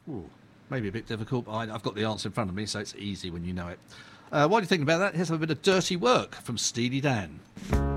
Ooh, maybe a bit difficult, but I've got the answer in front of me, so it's easy when you know it. While you're thinking about that, here's a bit of dirty work from Steely Dan.